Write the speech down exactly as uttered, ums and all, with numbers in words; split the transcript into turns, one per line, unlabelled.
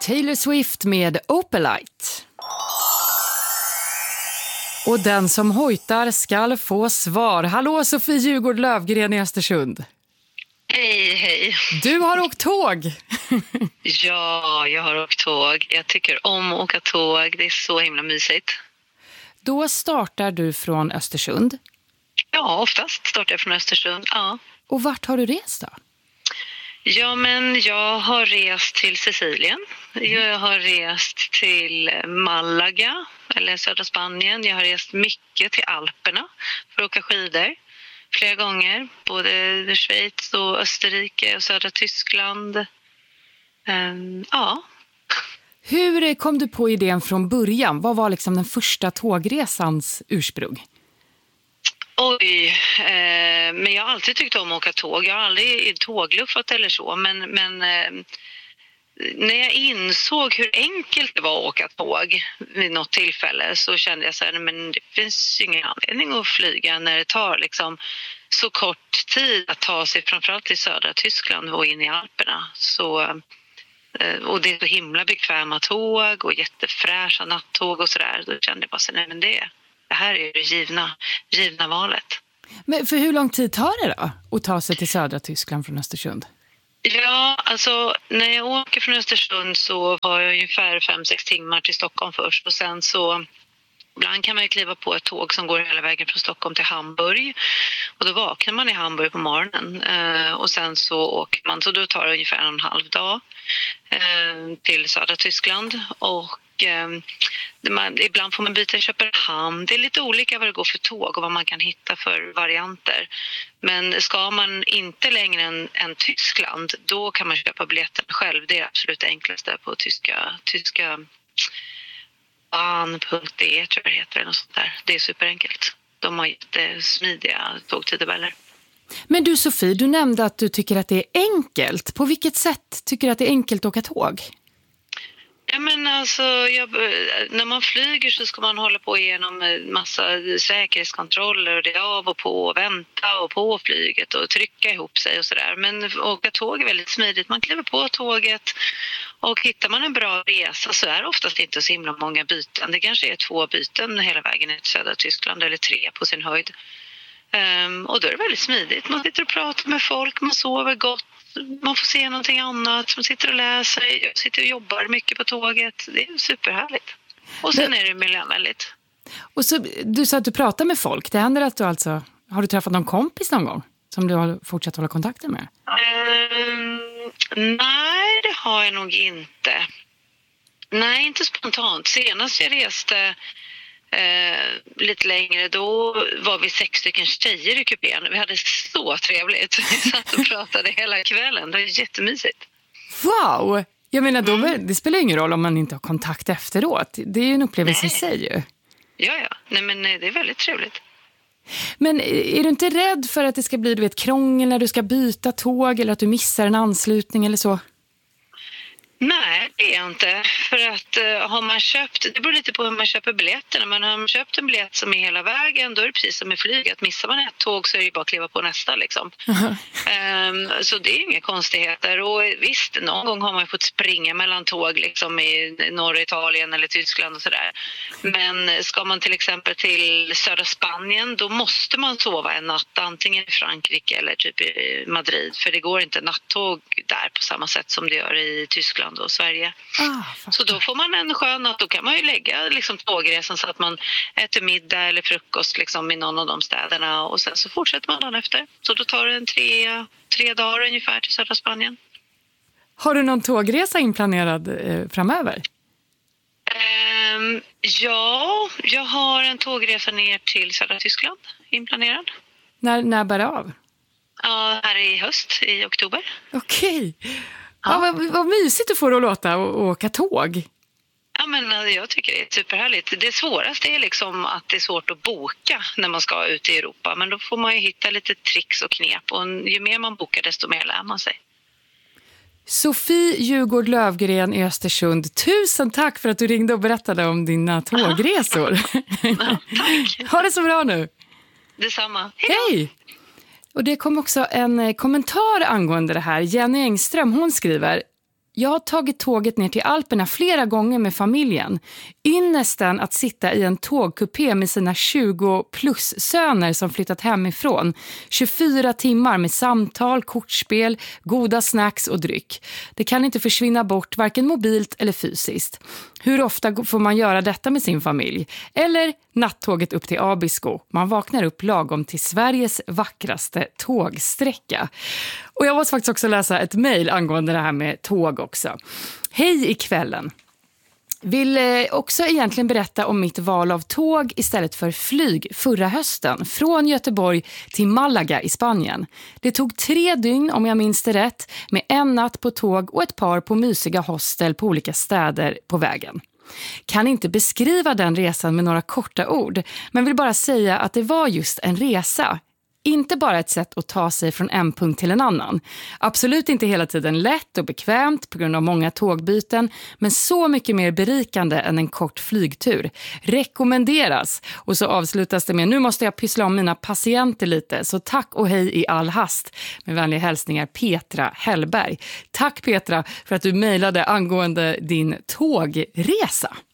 Taylor Swift med Opalite. Och den som hojtar skall få svar. Hallå Sofie Djurgård Lövgren i Östersund.
Hej, hej.
Du har åkt tåg.
Ja, jag har åkt tåg. Jag tycker om att åka tåg. Det är så himla mysigt.
Då startar du från Östersund.
Ja, oftast startar jag från Östersund, ja.
Och vart har du rest då?
Ja, men jag har rest till Sicilien. Jag har rest till Malaga, eller södra Spanien. Jag har rest mycket till Alperna för att åka skidor. Flera gånger, både Schweiz och Österrike och södra Tyskland. Um, ja.
Hur kom du på idén från början? Vad var liksom den första tågresans ursprung?
Oj, eh, men jag har alltid tyckt om att åka tåg. Jag har aldrig tågluffat eller så, men, men eh, när jag insåg hur enkelt det var att åka tåg vid något tillfälle så kände jag så här, men det finns ingen anledning att flyga när det tar liksom så kort tid att ta sig framförallt till södra Tyskland och in i Alperna. Så, eh, och det är så himla bekväma tåg och jättefräscha nattåg och sådär. Då kände jag bara så nej men det Det här är det givna, givna valet.
Men för hur lång tid tar det då att ta sig till södra Tyskland från Östersund?
Ja, alltså när jag åker från Östersund så har jag ungefär fem sex timmar till Stockholm först. Och sen så, ibland kan man ju kliva på ett tåg som går hela vägen från Stockholm till Hamburg. Och då vaknar man i Hamburg på morgonen. Eh, och sen så åker man, så då tar det ungefär en halv dag eh, till södra Tyskland. Och Man, ibland får man byta i Köpenhamn. Det är lite olika vad det går för tåg och vad man kan hitta för varianter. Men ska man inte längre än, än Tyskland, då kan man köpa biljetten själv. Det är absolut det enklaste på tyska, tyska bahn punkt de tror jag det heter. Eller sånt där. Det är superenkelt. De har jättesmidiga tågtidtabeller.
Men du Sofie, du nämnde att du tycker att det är enkelt. På vilket sätt tycker du att det är enkelt att åka tåg?
Ja, men alltså, jag, när man flyger så ska man hålla på igenom massa säkerhetskontroller och det är av och på och vänta och på flyget och trycka ihop sig och sådär. Men åka tåg är väldigt smidigt. Man kliver på tåget och hittar man en bra resa så är det oftast inte så himla många byten. Det kanske är två byten hela vägen till södra Tyskland eller tre på sin höjd. Um, och då är det väldigt smidigt. Man sitter och pratar med folk, man sover gott. Man får se någonting annat, man sitter och läser, jag sitter och jobbar mycket på tåget. Det är superhärligt. Och sen är det miljövänligt. Och
så, du sa att du pratar med folk. Det händer att du alltså, har du träffat någon kompis någon gång som du har fortsatt hålla kontakten med?
Um, nej, det har jag nog inte. Nej, inte spontant. Senast jag reste Eh, lite längre, då var vi sex stycken tjejer i kupén. Vi hade så trevligt. Vi satt och pratade hela kvällen. Det var jättemysigt.
Wow! Jag menar, då, mm. det spelar ingen roll om man inte har kontakt efteråt. Det är ju en upplevelse i sig ju.
Ja, ja. Nej, men det är väldigt trevligt.
Men är du inte rädd för att det ska bli, du vet, krångel när du ska byta tåg eller att du missar en anslutning eller så?
Nej, det är jag inte. För att uh, har man köpt, det beror lite på hur man köper biljetterna, men har man köpt en biljett som är hela vägen, då är det precis som med flyget. Missar man ett tåg så är det bara att kliva på nästa liksom. Uh-huh. Um, så det är inga konstigheter. Och visst, någon gång har man fått springa mellan tåg liksom i norra Italien eller Tyskland och sådär. Men ska man till exempel till södra Spanien, då måste man sova en natt antingen i Frankrike eller typ i Madrid. För det går inte nattåg där på samma sätt som det gör i Tyskland och Sverige. Ah, så då får man en skön natt. Då kan man ju lägga liksom tågresan så att man äter middag eller frukost liksom i någon av de städerna och sen så fortsätter man dagen efter. Så då tar det en tre, tre dagar ungefär till södra Spanien.
Har du någon tågresa inplanerad eh, framöver?
Um, ja, jag har en tågresa ner till södra Tyskland inplanerad.
När, när bär det av?
Ja, här i höst, i oktober.
Okej. Okay. Ja, vad, vad mysigt du får att låta och åka tåg.
Ja, men jag tycker det är superhärligt. Det svåraste är liksom att det är svårt att boka när man ska ut i Europa. Men då får man ju hitta lite tricks och knep. Och ju mer man bokar desto mer lär man sig.
Sofie Djurgård Lövgren i Östersund. Tusen tack för att du ringde och berättade om dina tågresor.
Ja, tack.
Ha det så bra nu.
Detsamma.
Hej! Hej! Och det kom också en kommentar angående det här. Jenny Engström, hon skriver: Jag har tagit tåget ner till Alperna flera gånger med familjen. Ynnesten att sitta i en tågkupé med sina tjugo plus söner som flyttat hemifrån. tjugofyra timmar med samtal, kortspel, goda snacks och dryck. Det kan inte försvinna bort varken mobilt eller fysiskt. Hur ofta får man göra detta med sin familj? Eller nattåget upp till Abisko. Man vaknar upp lagom till Sveriges vackraste tågsträcka. Och jag måste faktiskt också läsa ett mejl angående det här med tåg också. Hej i kvällen. Vill också egentligen berätta om mitt val av tåg istället för flyg förra hösten från Göteborg till Malaga i Spanien. Det tog tre dygn om jag minns det rätt med en natt på tåg och ett par på mysiga hostel på olika städer på vägen. Kan inte beskriva den resan med några korta ord, men vill bara säga att det var just en resa. Inte bara ett sätt att ta sig från en punkt till en annan. Absolut inte hela tiden lätt och bekvämt på grund av många tågbyten, men så mycket mer berikande än en kort flygtur. Rekommenderas. Och så avslutas det med: nu måste jag pyssla om mina patienter lite, så tack och hej i all hast. Med vänliga hälsningar Petra Hellberg. Tack Petra för att du mejlade angående din tågresa.